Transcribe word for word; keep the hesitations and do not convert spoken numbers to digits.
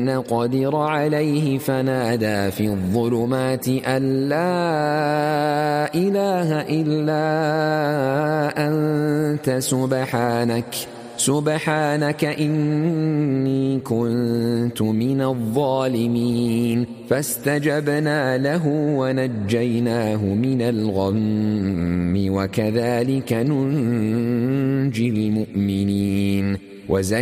نقدر عليه فنادى في الظلمات أن لا إله إلا أنت سبحانك سبحانك إني كنت من الظالمين. فاستجبنا له ونجيناه من الغم وكذلك ننجي المؤمنين.